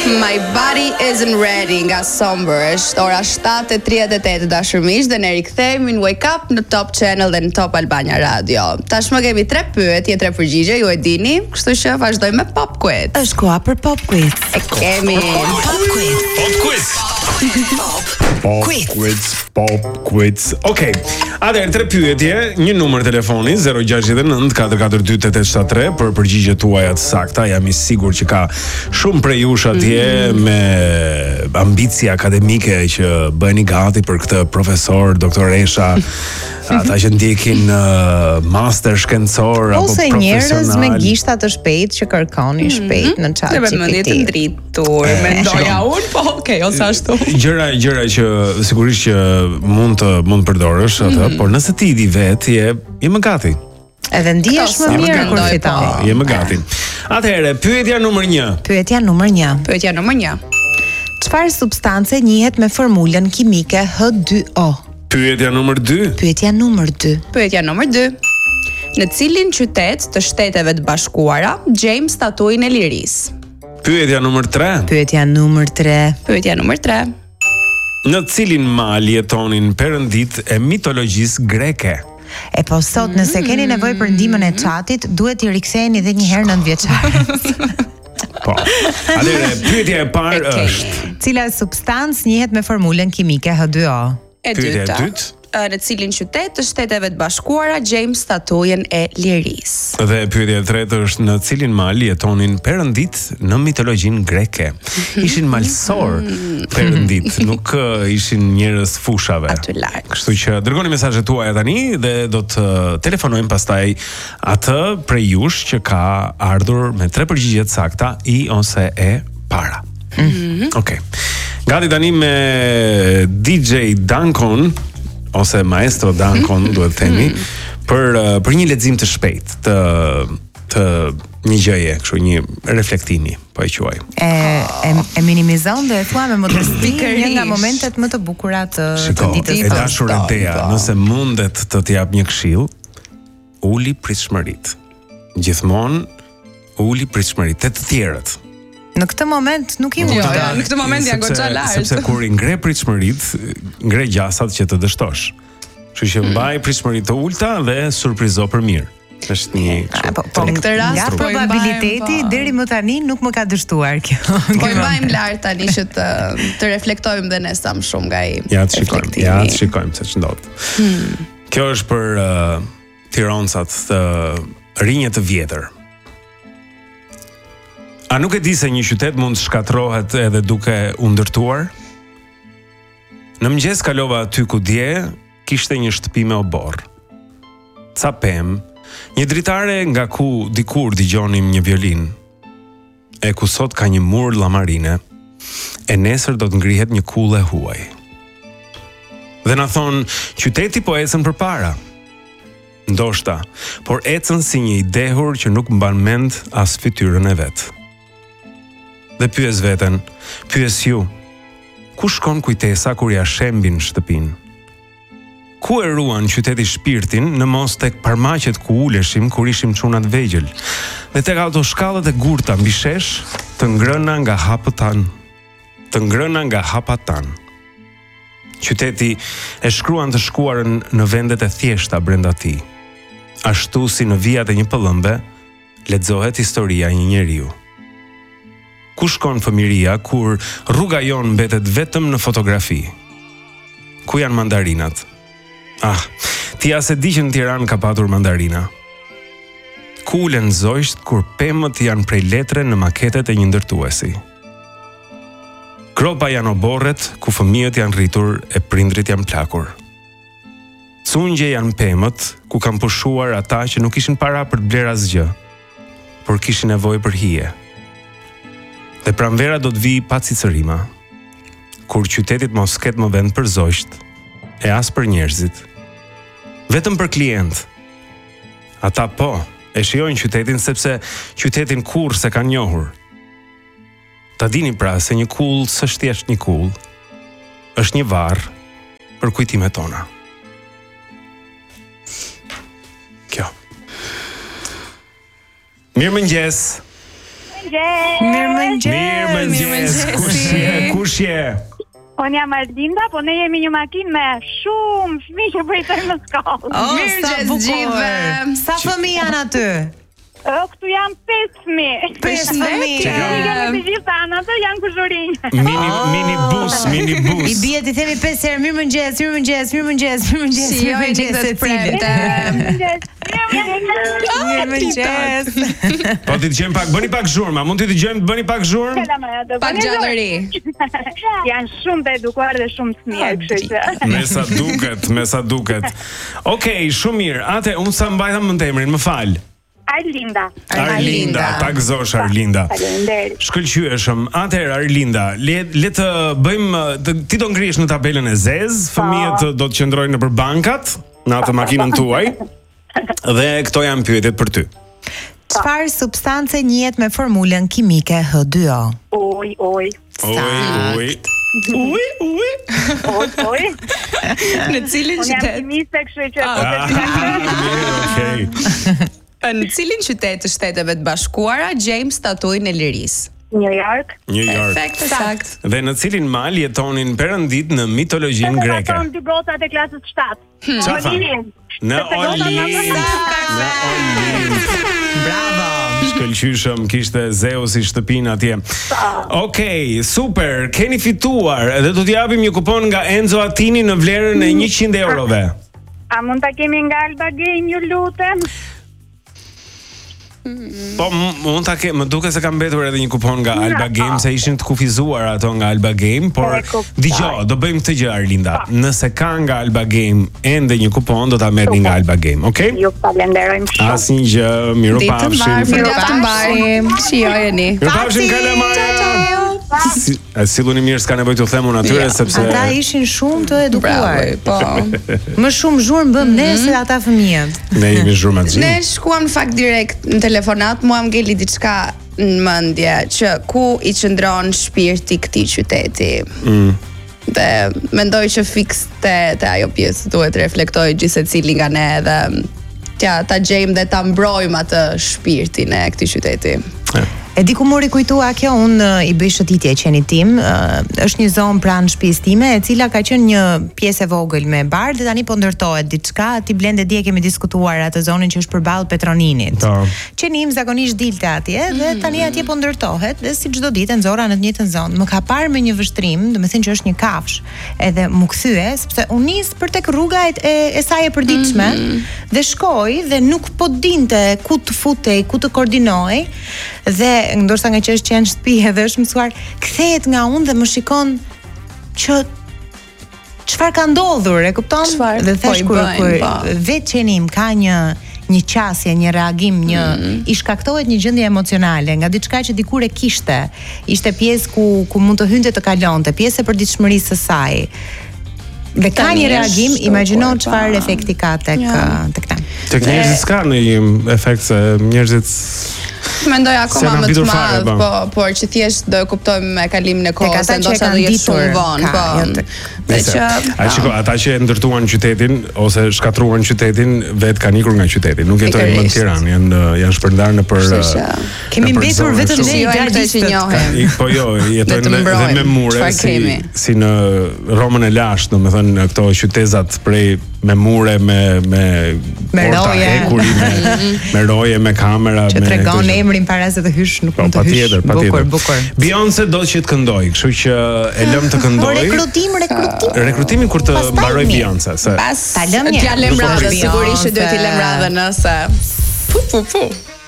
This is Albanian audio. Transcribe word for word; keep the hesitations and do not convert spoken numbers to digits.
My Body Isn't Ready nga Somber. Është ora shtatë e tridhjetë e tetë dashur miq dhe ne rikthehemi në Wake Up në Top Channel dhe në Top Albania Radio. Tashmë kemi tre pyetje, tre përgjigje, ju e dini, kështu që vazhdojmë me Pop Quiz. Është koha për Pop Quiz. E kemi Pop Quiz. Pop Quiz. Pop Quiz. Pop Quiz. Okej. Atëherë tre pyetje, një numër telefoni zero gjasht nënt katër katër dy tetë shtat tre për përgjigjet tuaja të sakta. Jam i sigurt që ka shumë prej jush atje mm. me ambicie akademike që bëheni gati për këtë profesor, doktoresha, ata që ndjekin uh, master shkencor apo ose profesional. Ose njerëz me gishta të shpejt që kërkoni shpejt mm-hmm. në chat G P T. Ne mendje të ndritur, mendoja unë, po okay, ose ashtu. Gjëra gjëra që sigurisht që mund të mund të përdorësh atë, mm-hmm. por nëse ti i di vetë je je më gati. Edhe ndihesh më mirë kur fiton. Je më gati. Atëherë, pyetja numër një. Pyetja numër një. Pyetja numër një. Çfarë substance njihet me formulën kimike H two O? Pyetja numër dy. Pyetja numër dy. Pyetja numër dy. Në cilin qytet të Shteteve të Bashkuara gjejmë statuin e lirisë? Pyetja numër tre. Pyetja numër tre. Pyetja numër tre. Në cilin mal jetonin perëndit e mitologjisë greke? E po sot nëse keni nevojë për ndihmën e chatit, duhet i riktheheni edhe një herë nëntë vjeçar. Po. Atëherë, pyetja e parë okay. është: cila substancë njihet me formulën kimike H two O? E dyta. Në cilin qytet të Shteteve të Bashkuara gjejmë statujen e lirisë? Dhe pyetja e tretë është: në cilin mal jetonin perëndit në mitologjinë greke? Ishin malsor perëndit, nuk uh, ishin njerëz fushave. Aty lart. Kështu që dërgoni mesazhet tuaja tani dhe do të telefonojmë pastaj atë prej jush që ka ardhur me tre përgjigje të sakta, i ose e para. Mm-hmm. Okej. Okay. Gati tani me D J Dankon ose Maestro Dankon, duhet të themi, për për një lexim të shpejtë të të një gjëje, kështu një reflektimi, po e quaj. E e, e minimizon dhe e thua me modesti një nga momentet më të bukura të, të ditës. E dashur Edea, nëse mundet të të jap një këshill, uli pritshmërit. Gjithmonë uli pritshmërit të të tjerët. Në këtë moment nuk i jo, ja, në këtë moment janë goxha lart. Sepse kur i ngre pritshmërit, ngre gjasat që të dështosh. Kështu që mbaj pritshmërit të ulta dhe surprizo për mirë. Është një kështu. Po, po, në këtë rast nga probabiliteti po. Deri më tani nuk më ka dështuar kjo. Po i mbajmë lart tani që të të reflektojmë dhe ne sa më shumë nga ai. Ja të shikojmë, ja të shikojmë se ç'ndodh. Hmm. Kjo është për uh, tironcat të rinjë të vjetër. A nuk e di se një qytet mund të shkatrohet edhe duke u ndërtuar? Në mëngjes kalova aty ku dje kishte një shtëpi me oborr. Ca pemë, një dritare nga ku dikur dëgjonim një violin, e ku sot ka një mur llamarine, e nesër do të ngrihet një kullë huaj. Dhe na thon, qyteti po ecën përpara. Ndoshta, por ecën si një i dehur që nuk mban mend as fytyrën e vet. Dhe pyes veten, pyes ju, ku shkon kujtesa kur ja shembin shtëpin? Ku e ruan qyteti shpirtin në mos tek parmaqet ku uleshim kur ishim çunat vegjël, dhe tek autoshkallët e gurta mbi shesh, të ngrëna nga hapët tan, të ngrëna nga hapat tan. Qyteti e shkruan të shkuarën në vendet e thjeshta brenda tij. Ashtu si në vijat e një pëllëmbe, lexohet historia e një njeriu. Ku shkon fëmiria kur rruga jon mbetet vetëm në fotografi? Ku janë mandarinat? Ah, ti as e di që në Tiranë ka patur mandarina. Ku ulen zojsht kur pemët janë prej letre në maketet e një ndërtuesi? Kropa janë oborret ku fëmijët janë rritur e prindrit janë plakur. Cungje janë pemët ku kanë pushuar ata që nuk ishin para për të bler asgjë, por kishin nevojë për hije. Dhe pranvera do të vi pa cicërima, kur qytetit mos ketë më vend për zojsht, e as për njerëzit. Vetëm për klient. Ata po, e shijojnë qytetin sepse qytetin kurrë se kanë njohur. Ta dini pra se një kull s'është thjesht një kull, është një varr për kujtimet tona. Kjo. Mirëmëngjes. Mirëmëngjes. Mirëmëngjes. Kush je? Kush je? Unë jam Arlinda, po ne jemi një makinë me shumë fëmijë që pritojnë në shkollë. Oh, Mirë sa gjithë bukur. gjithëve. Sa fëmijë janë aty? O, këtu janë pesë fëmijë. Pesë fëmijë. Që kemi të gjitha anët janë kushurinë. Mini mini bus, mini I bus. bie ti themi pesë herë mirëmëngjes, mirëmëngjes, mirëmëngjes, mirëmëngjes, Si jo e mirëmëngjes gjithë të secili. Mirëmëngjes. Po ti dëgjojmë pak, bëni pak zhurmë, a mund ti dëgjojmë, bëni pak zhurmë? Pak gjallëri. Janë shumë të edukuar dhe shumë të mirë, kështu që. Me sa duket, me sa duket. Okej, shumë mirë. Atë unë sa mbajta më emrin, më fal. Arlinda. Arlinda, ta gëzosh Arlinda. Faleminderit. Shkëlqyeshëm. Atëherë Arlinda, le le të bëjmë të, ti do ngrihesh në tabelën e zez, fëmijët do të qëndrojnë nëpër bankat, në atë makinën tuaj. Dhe këto janë pyetjet për ty. Çfarë substance njihet me formulën kimike H two O? Oj, oj. Oj, oj. Uj, uj. Oj, oj. Në cilin Unë jam qytet? kimiste, kështu që po Ah, të mirë, okej. Në cilin qytet të Shteteve të Bashkuara James tatuin e lirisë? New York. New York. Perfekt, sakt. Dhe në cilin mal jetonin perëndit në mitologjinë greke? Në dy gotat e klasës shtatë. Qa tha? Në Olimp. Në Olimp. Bravo. Shkëlqyshëm, kishte Zeusi shtëpinë atje. Okej, super. Keni fituar dhe do t'ju japim një kupon nga Enzo Attini në vlerën e njëqind eurove. A mund ta kemi nga Alba Game, ju lutem? Po m- mund ta ke, më duket se ka mbetur edhe një kupon nga Alba Game, se ishin të kufizuar ato nga Alba Game, por E kuptoj. dëgjoj, do bëjmë këtë gjë Arlinda. Nëse ka nga Alba Game ende një kupon, do ta merrni nga Alba Game, okay? Ju falenderojmë shumë. Asnjë gjë, miru Ditë të mbarë, pafshim. fundjavë të mbarë. Shijojeni. Miru pafshim Kalamara. Si, e silluni mirë, s'ka nevojë t'u them unë atyre Ja. sepse Ata ishin shumë të edukuar. Bravo, po. Më shumë zhurmë bëm ne se ata fëmijët. ne jemi zhurmaxhi. Ne shkuam në fakt direkt në telefonat, mua më ngeli diçka në mendje që ku i qëndron shpirti këtij qyteti. Mm. Dhe mendoj që fiks te, te ajo pjesë duhet reflektoj gjithse cili nga ne dhe tja, ta gjejmë dhe ta mbrojmë atë shpirtin e këtij qyteti. E di ku mori kujtua kjo, unë uh, i bëj shëtitje qenit tim, uh, është një zonë pranë shtëpisë time, e cila ka qenë një pjesë e vogël me bar dhe tani po ndërtohet diçka, ti Blende dje kemi diskutuar atë zonën që është përballë Petroninit. Po. Qeni im zakonisht dilte atje dhe tani atje po ndërtohet dhe si çdo ditë nxora në të njëjtën zonë. Më ka parë me një vështrim, do të thënë që është një kafsh, edhe më kthye sepse unë nis për tek rruga e, e saj e përditshme dhe shkoj dhe nuk po dinte ku të futej, ku të koordinoj dhe ndoshta nga që është qenë në shtëpi edhe është mësuar, kthehet nga unë dhe më shikon që çfarë ka ndodhur, e kupton? Çfarë Dhe po thash i kur bëjnë, kur po. vetë qeni im ka një një qasje, një reagim, një i shkaktohet një gjendje emocionale nga diçka që dikur e kishte. Ishte pjesë ku ku mund të hynte të kalonte, pjesë e përditshmërisë së saj. Dhe ka Tani një është reagim, shtukur, imagjino po. çfarë efekti ka tek Ja. tek ta. Tek njerëzit s'ka një efekt se njerëzit Mendoj Se akoma kanë më të mbitur fare, madh, po. po, por që thjesht do e kuptojmë me kalimin e Tek kohës, ata se që e ndoshta do kanë jetë ditur, shumë vonë, ka, po. jo tek- Dhe Nëse, që a shiko, ata që e ndërtuan qytetin ose shkatruan qytetin, vetë kanë ikur nga qyteti, nuk jetojnë më në Pikërisht. Tiranë, janë janë shpërndarë në për Kështu që Kemi në për mbetur zona vetëm shumë- ne shijojmë këtë që gargjistët. njohem. I- Po jo, jetojnë Dhe të me, dhe mbrojmë me mure çfarë si, kemi. si në Romën e lashtë, domethënë këto qytezat prej me mure, me me Me porta roje. hekuri, me, me roje, me kamera, Që me tregon këto gjë. emrin para se të hysh, nuk Po, mund të hysh. patjetër, patjetër. Bukur, bukur. Beyoncé do që të këndoj, kështu që e lëm të Po këndoj. rekrutim, rekrutim. Rekrutimin kur të Pastaj mbaroj mirë. Beyoncé, se Pas Ta lëm një. t'ja lëm Nuk po radhën, Beyoncé. sigurisht që duhet t'i lëm radhën nëse. Pu pu pu.